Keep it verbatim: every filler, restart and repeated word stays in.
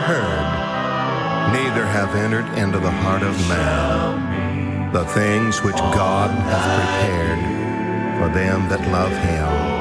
heard, neither have entered into the heart of man the things which God hath prepared for them that love him.